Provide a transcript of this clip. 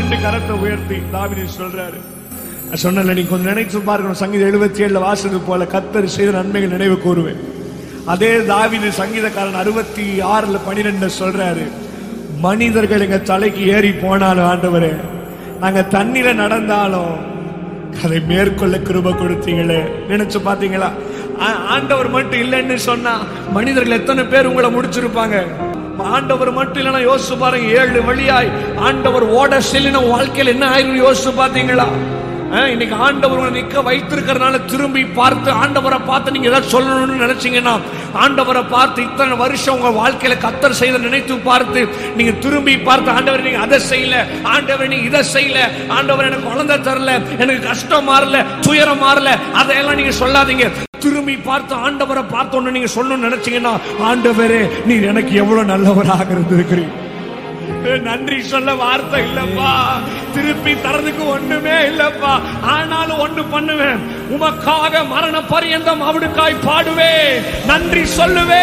ரெண்டு கரத்தை உயர்த்தி தாவீது சொல்றாரு. சொன்னல நீ கொஞ்சம் நினைச்சு பார்க்கணும். சங்கீதம் 77 வாசது போல கர்த்தர் செய்த நன்மைகள் நினைவு கூறுவேன். அதே தாவீது சங்கீதக்காரன் 66:12 சொல்றாரு, மனிதர்கள் எங்க தலைக்கு ஏறி போனாலும் ஆண்டவரே, நாங்க தண்ணீர நடந்தாலும் அதை மேற்கொள்ள கிருபை கொடுத்தீங்களே. நினைச்சு பாத்தீங்களா? ஆண்டவர் மட்டும் இல்லைன்னு சொன்னா மனிதர்கள் எத்தனை பேர் உங்களை முடிச்சிருப்பாங்க. ஆண்டவர் மட்டும் இல்லைன்னா யோசிச்சு பாருங்க, 7 வழியாய் ஆண்டவர் ஓட செல்லின வாழ்க்கையில் என்ன ஆயிரும் யோசிச்சு பாத்தீங்களா? இன்னைக்கு ஆண்டவர் நிக்க வைத்திருக்கிறதுனால திரும்பி பார்த்து ஆண்டவரை பார்த்து நீங்க ஏதாவது சொல்லணும்னு நினைச்சீங்கன்னா, ஆண்டவரை பார்த்து இத்தனை வருஷம் உங்க வாழ்க்கையில கர்த்தர் செய்த நினைத்து பார்த்து நீங்க திரும்பி பார்த்து, ஆண்டவர் நீங்க அதை செய்யல, ஆண்டவர் நீங்க இதை செய்யல, ஆண்டவர் எனக்கு குழந்தை தரல, எனக்கு கஷ்டம் மாறல, துயரம் மாறல, அதையெல்லாம் நீங்க சொல்லாதீங்க. திரும்பி பார்த்து ஆண்டவரை பார்த்தோன்னு நீங்க சொல்லணும்னு நினைச்சீங்கன்னா, ஆண்டவரே நீர் எனக்கு எவ்வளவு நல்லவராக இருந்திருக்கிறீங்க. நன்றி சொல்ல வார்த்தை இல்லப்பா, திருப்பி தரதுக்கு ஒண்ணுமே இல்லப்பா. ஆனாலும் ஒண்ணு பண்ணுவேன், உமக்காக மரண பரியந்தம் அவனுக்காய் பாடுவேன், நன்றி சொல்லுவேன்.